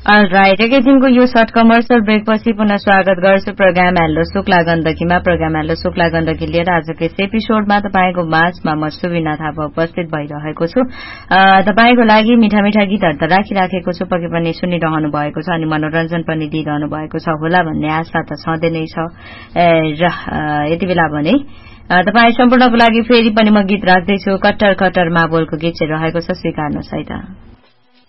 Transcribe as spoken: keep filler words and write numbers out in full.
All right, एकैछिनको यो short commercial ब्रेकपछि पुनः स्वागत गर्छु programme hello Shukla गण्डकीमा। Programme hello Shukla Gandaki लिएर आजको यस एपिसोडमा तपाईँको माझमा म सुबिना थापा उपस्थित भइरहेको छु। तपाईँको लागि मिठा मिठा गीतहरू त राखिराखेको छु, पक्कै पनि सुनिरहनु भएको छ अनि मनोरञ्जन पनि दिइरहनु भएको छ होला भन्ने आशा त छँदै नै छ। र यति बेला भने तपाईँ सम्पूर्णको लागि फेरि पनि म गीत राख्दैछु। कट्टर कट्टर माबोलको गीत चाहिँ रहेको छ, स्वीकार्नुहोस् है त।